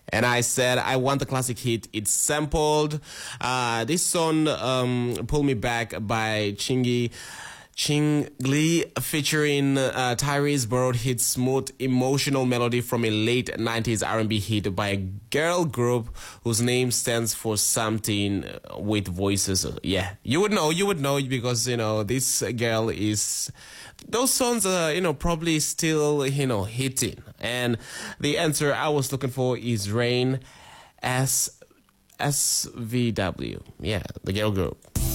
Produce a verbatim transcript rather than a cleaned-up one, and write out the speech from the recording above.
And I said, I want the classic hit. It's sampled. Uh, this song, um, Pull Me Back by Chingy. Ching Lee featuring uh, Tyrese borrowed his smooth, emotional melody from a late nineties R and B hit by a girl group whose name stands for something with voices. Yeah, you would know, you would know because, you know, this girl is, those songs are, you know, probably still, you know, hitting. And the answer I was looking for is Rain, S, S V W. Yeah, the girl group.